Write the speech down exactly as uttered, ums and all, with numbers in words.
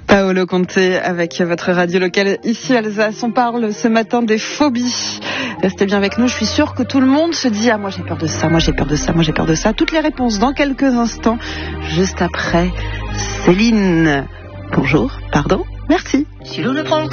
Paolo Conte avec votre radio locale ici Alsace. On parle ce matin des phobies. Restez bien avec nous, je suis sûre que tout le monde se dit « Ah, moi j'ai peur de ça, moi j'ai peur de ça, moi j'ai peur de ça ». Toutes les réponses dans quelques instants, juste après Céline. Bonjour, pardon, merci. Si l'on ne prend